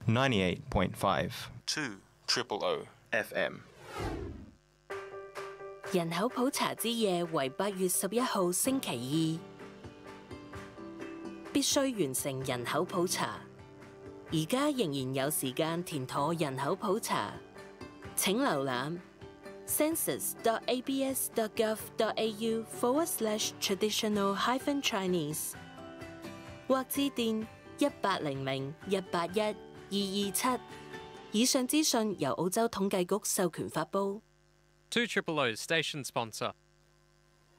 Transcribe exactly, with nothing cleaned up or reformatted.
ninety-eight point five two triple O F M。 人口普查之夜為八月十一號星期二，必須完成人口普查。而家仍然有時間填妥人口普查，請瀏覽 census dot a b s dot gov dot a u forward slash traditional hyphen Chinese 或致電一八零零一八一二二七。以上資訊由澳洲統計局授權發布。 two triple O station sponsor.